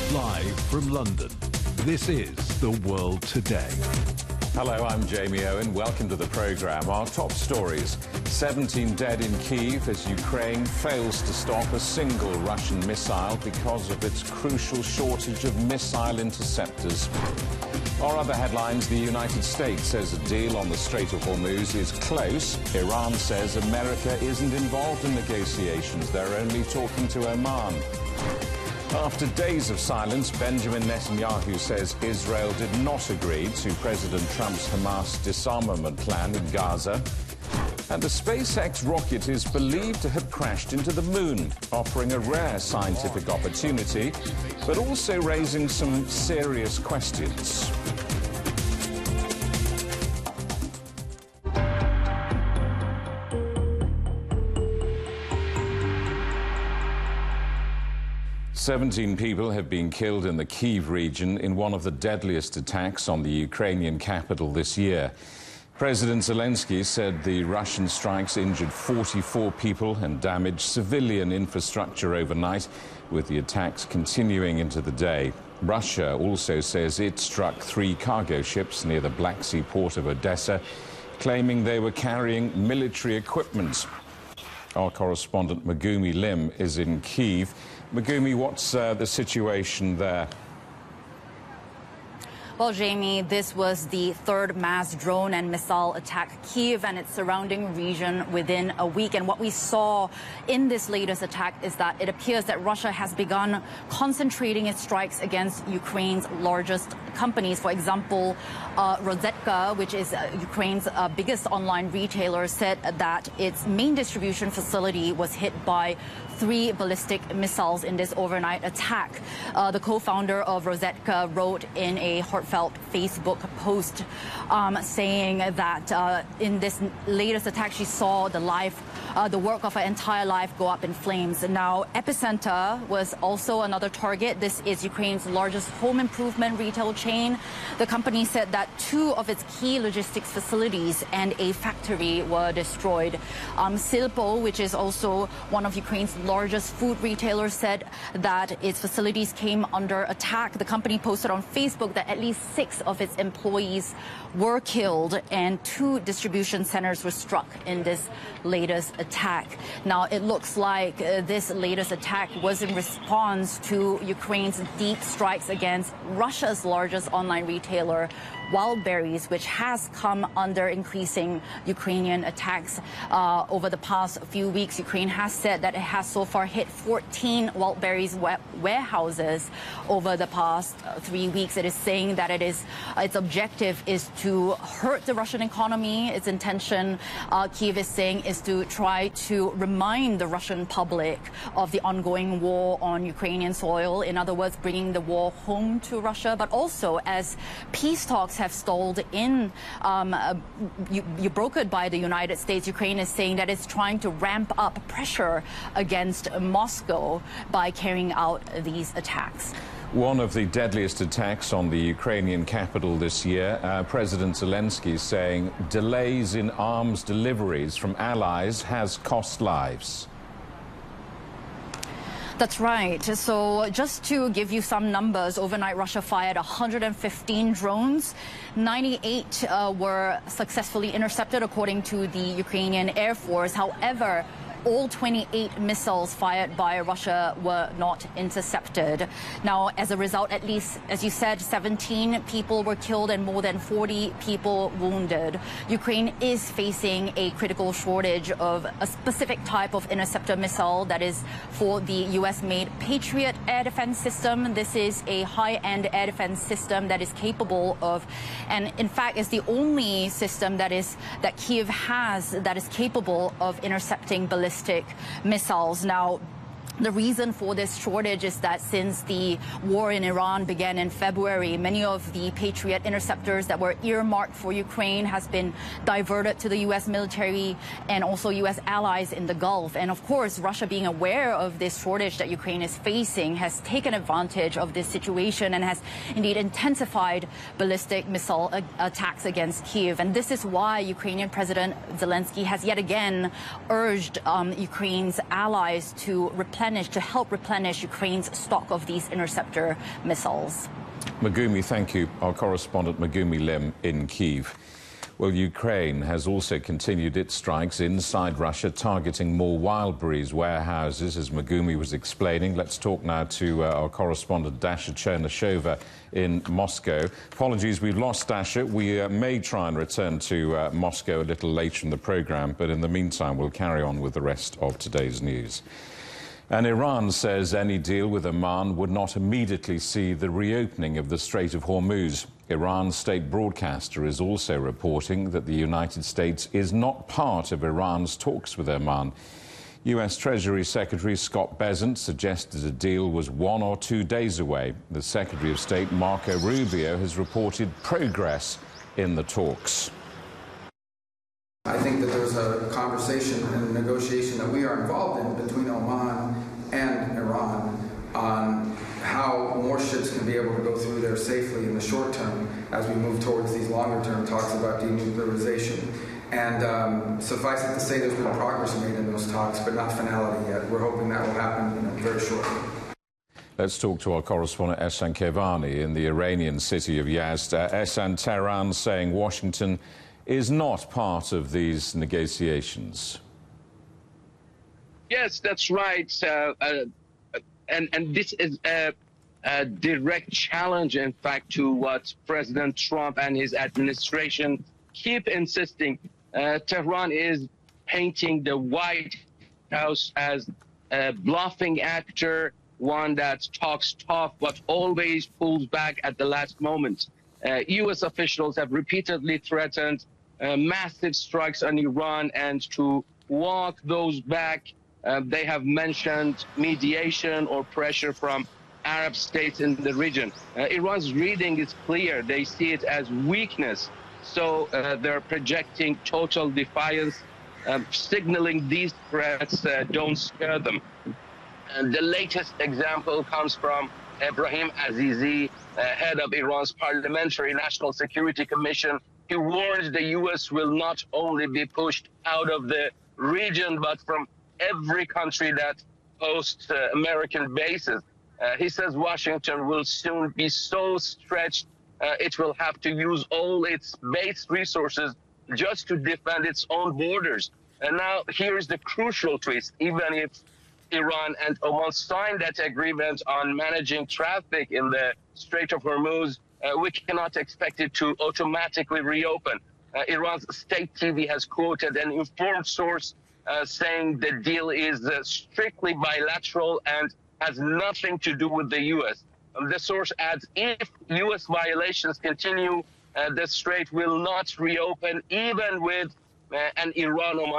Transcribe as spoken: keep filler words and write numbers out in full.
Live from London, this is The World Today. Hello, I'm Jamie Owen. Welcome to the programme. Our top stories. seventeen dead in Kyiv as Ukraine fails to stop a single Russian missile because of its crucial shortage of missile interceptors. Our other headlines, the United States says a deal on the Strait of Hormuz is close. Iran says America isn't involved in negotiations. They're only talking to Oman. After days of silence, Benjamin Netanyahu says Israel did not agree to President Trump's Hamas disarmament plan in Gaza. And a SpaceX rocket is believed to have crashed into the moon, offering a rare scientific opportunity, but also raising some serious questions. seventeen people have been killed in the Kyiv region in one of the deadliest attacks on the Ukrainian capital this year. President Zelensky said the Russian strikes injured forty-four people and damaged civilian infrastructure overnight, with the attacks continuing into the day. Russia also says it struck three cargo ships near the Black Sea port of Odessa, claiming they were carrying military equipment. Our correspondent Megumi Lim is in Kyiv. Megumi, what's uh, the situation there? Well, Jamie, this was the third mass drone and missile attack Kyiv and its surrounding region within a week. And what we saw in this latest attack is that it appears that Russia has begun concentrating its strikes against Ukraine's largest companies. For example, uh, Rozetka, which is uh, Ukraine's uh, biggest online retailer, said that its main distribution facility was hit by three ballistic missiles in this overnight attack. Uh, the co-founder of Rozetka wrote in a heartfelt Facebook post um, saying that uh, in this latest attack she saw the life, uh, the work of her entire life go up in flames. Now, Epicenter was also another target. This is Ukraine's largest home improvement retail chain. The company said that two of its key logistics facilities and a factory were destroyed. Um, Silpo, which is also one of Ukraine's largest food retailers, said that its facilities came under attack. The company posted on Facebook that at least six of its employees were killed and two distribution centers were struck in this latest attack. Now, it looks like uh, this latest attack was in response to Ukraine's deep strikes against Russia's largest online retailer, Wildberries, which has come under increasing Ukrainian attacks uh, over the past few weeks. Ukraine has said that it has so far hit fourteen Wildberries warehouses over the past uh, three weeks. It is saying that it is uh, its objective is to hurt the Russian economy. Its intention, uh, Kyiv is saying, is to try to remind the Russian public of the ongoing war on Ukrainian soil. In other words, bringing the war home to Russia, but also as peace talks have stalled in, um, uh, you, you brokered by the United States, Ukraine is saying that it's trying to ramp up pressure against Moscow by carrying out these attacks. One of the deadliest attacks on the Ukrainian capital this year, uh, President Zelensky saying delays in arms deliveries from allies has cost lives. That's right. So just to give you some numbers, overnight Russia fired one hundred fifteen drones. ninety-eight uh, were successfully intercepted, according to the Ukrainian Air Force. However, all twenty-eight missiles fired by Russia were not intercepted. Now, as a result, at least, as you said, seventeen people were killed and more than forty people wounded. Ukraine is facing a critical shortage of a specific type of interceptor missile that is for the U S-made Patriot air defense system. This is a high-end air defense system that is capable of, and in fact is the only system that is that Kyiv has that is capable of intercepting ballistic missiles. Now, the reason for this shortage is that since the war in Iran began in February, many of the Patriot interceptors that were earmarked for Ukraine has been diverted to the U S military and also U S allies in the Gulf. And of course, Russia, being aware of this shortage that Ukraine is facing, has taken advantage of this situation and has indeed intensified ballistic missile attacks against Kyiv. And this is why Ukrainian President Zelensky has yet again urged um, Ukraine's allies to replenish replenish, to help replenish Ukraine's stock of these interceptor missiles. Megumi, thank you. Our correspondent Megumi Lim in Kyiv. Well, Ukraine has also continued its strikes inside Russia, targeting more Wildberries warehouses, as Megumi was explaining. Let's talk now to uh, our correspondent Dasha Chernashova in Moscow. Apologies, we've lost Dasha. We uh, may try and return to uh, Moscow a little later in the programme, but in the meantime, we'll carry on with the rest of today's news. And Iran says any deal with Oman would not immediately see the reopening of the Strait of Hormuz. Iran's state broadcaster is also reporting that the United States is not part of Iran's talks with Oman. U S Treasury Secretary Scott Bessent suggested a deal was one or two days away. The Secretary of State Marco Rubio has reported progress in the talks. I think that there's a conversation and negotiation that we are involved in between Oman and Iran on how more ships can be able to go through there safely in the short term as we move towards these longer term talks about denuclearization. And um, suffice it to say there's been progress made in those talks, but not finality yet. We're hoping that will happen, you know, very shortly. Let's talk to our correspondent Ehsan Kevani in the Iranian city of Yazd. Uh, Ehsan, Tehran saying Washington is not part of these negotiations. Yes, that's right. Uh, uh, and, and this is a, a direct challenge, in fact, to what President Trump and his administration keep insisting. Uh, Tehran is painting the White House as a bluffing actor, one that talks tough but always pulls back at the last moment. Uh, U S officials have repeatedly threatened Uh, massive strikes on Iran, and to walk those back, uh, they have mentioned mediation or pressure from Arab states in the region. Uh, Iran's reading is clear. They see it as weakness, so uh, they're projecting total defiance, um, signaling these threats uh, don't scare them. And the latest example comes from Ebrahim Azizi, uh, head of Iran's Parliamentary National Security Commission. He warns the U S will not only be pushed out of the region, but from every country that hosts uh, American bases. Uh, he says Washington will soon be so stretched uh, it will have to use all its base resources just to defend its own borders. And now here's the crucial twist. Even if Iran and Oman signed that agreement on managing traffic in the Strait of Hormuz, Uh, we cannot expect it to automatically reopen. Uh, Iran's state T V has quoted an informed source uh, saying the deal is uh, strictly bilateral and has nothing to do with the U S. Um, the source adds, if U S violations continue, uh, the strait will not reopen, even with uh, an Iran-Oman